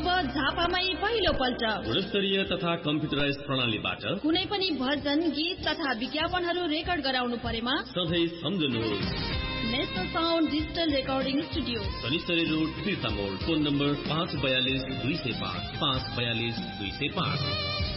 अब झापामै पहिलो पल्ट गुणस्तरीय तथा कम्प्युटराइज प्रणालीबाट कुनै पनि भजन, गीत तथा विज्ञापनहरू रेकर्ड गराउनु परेमा सधैँ सम्झनुहोस् national sound digital recording studio, शनिश्चरी रोड, तीर्थ मोड। Phone number 542 205 542 205।